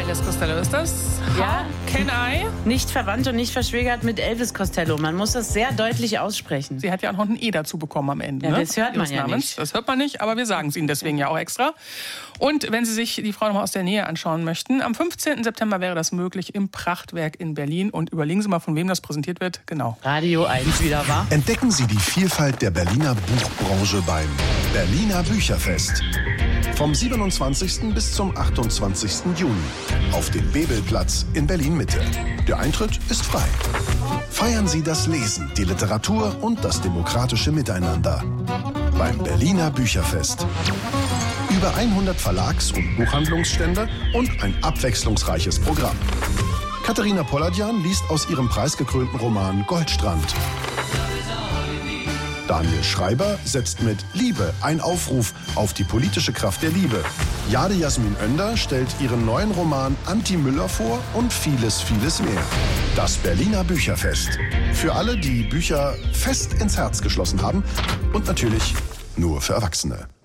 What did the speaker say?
Alice Costello ist das. Ja. Can I? Nicht verwandt und nicht verschwägert mit Elvis Costello. Man muss das sehr deutlich aussprechen. Sie hat ja auch noch ein E dazu bekommen am Ende. Ja, ne? das hört man ja nicht. Das hört man nicht, aber wir sagen es Ihnen deswegen ja auch extra. Und wenn Sie sich die Frau noch mal aus der Nähe anschauen möchten, am 15. September wäre das möglich im Prachtwerk in Berlin. Und überlegen Sie mal, von wem das präsentiert wird. Genau. Radio 1 wieder, wa? Entdecken Sie die Vielfalt der Berliner Buchbranche beim Berliner Bücherfest. Vom 27. bis zum 28. Juni auf dem Bebelplatz in Berlin-Mitte. Der Eintritt ist frei. Feiern Sie das Lesen, die Literatur und das demokratische Miteinander beim Berliner Bücherfest. Über 100 Verlags- und Buchhandlungsstände und ein abwechslungsreiches Programm. Katharina Polladjan liest aus ihrem preisgekrönten Roman Goldstrand. Daniel Schreiber setzt mit Liebe ein Aufruf auf die politische Kraft der Liebe. Jade Jasmin Önder stellt ihren neuen Roman Anti Müller vor und vieles, vieles mehr. Das Berliner Bücherfest. Für alle, die Bücher fest ins Herz geschlossen haben und natürlich nur für Erwachsene.